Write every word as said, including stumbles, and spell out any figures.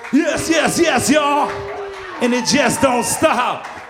Yes, yes, yes, y'all. And it just don't stop.